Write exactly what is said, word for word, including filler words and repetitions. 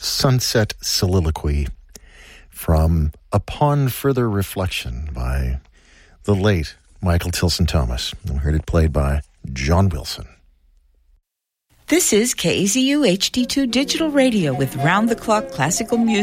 Sunset Soliloquy from Upon Further Reflection by the late Michael Tilson Thomas. We heard it played by John Wilson. This is K A Z U H D two Digital Radio with round-the-clock classical music.